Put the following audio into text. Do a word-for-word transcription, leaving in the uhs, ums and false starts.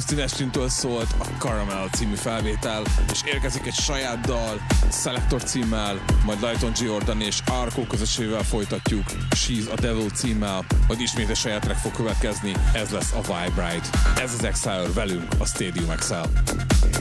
Justin Ashley-től szólt a Caramel című felvétel, és érkezik egy saját dal, Selector címmel, majd Lighton Jordan és Arco közössével folytatjuk She's a Devil címmel, majd ismét egy saját track fog következni, ez lesz a Vibe Ride. Ez az Exile velünk a Stadium Exile.